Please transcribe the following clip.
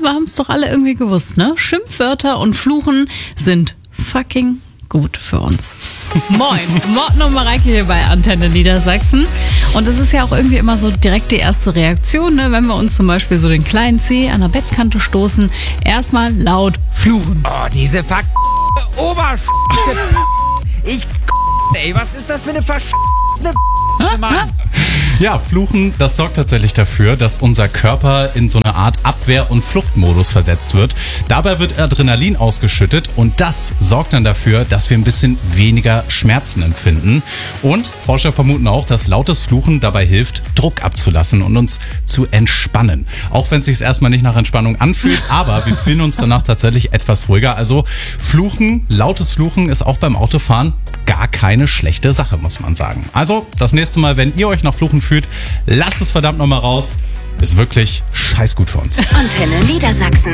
wir haben es doch alle irgendwie gewusst, ne? Schimpfwörter und Fluchen sind fucking gut für uns. Moin, Morten und Mareike hier bei Antenne Niedersachsen. Und es ist ja auch irgendwie immer so direkt die erste Reaktion, ne? Wenn wir uns zum Beispiel so den kleinen Zeh an der Bettkante stoßen, erstmal laut fluchen. Oh, diese Obersch... Ey, was ist das für eine Mann? Ja, Fluchen, das sorgt tatsächlich dafür, dass unser Körper in so eine Art Abwehr- und Fluchtmodus versetzt wird. Dabei wird Adrenalin ausgeschüttet und das sorgt dann dafür, dass wir ein bisschen weniger Schmerzen empfinden. Und Forscher vermuten auch, dass lautes Fluchen dabei hilft, Druck abzulassen und uns zu entspannen. Auch wenn es sich erstmal nicht nach Entspannung anfühlt, aber wir fühlen uns danach tatsächlich etwas ruhiger. Also Fluchen, lautes Fluchen ist auch beim Autofahren gar keine schlechte Sache, muss man sagen. Also das nächste Mal, wenn ihr euch nach Fluchen fühlt, lasst es verdammt nochmal raus. Ist wirklich scheiß gut für uns. Antenne Niedersachsen.